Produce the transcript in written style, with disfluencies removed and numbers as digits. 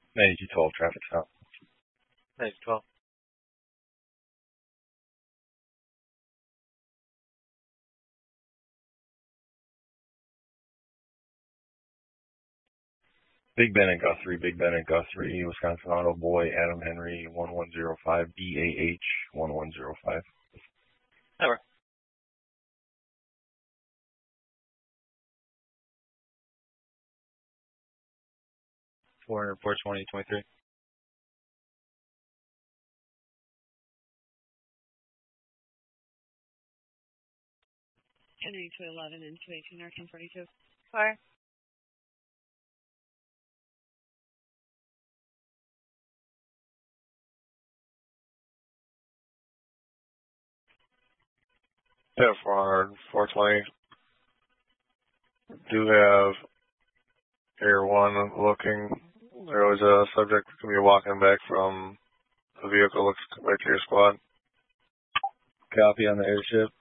9212 traffic stop. 9212. Big Ben and Guthrie, Wisconsin Auto Boy, Adam Henry, 1105, BAH, 1105. Over. Report 2023. Heading to 11 and 218 R1042. Fire. Yeah, 400, 420. Do have Air 1 looking. There was a subject that can be walking back from the vehicle. Looks right to your squad. Copy on the airship.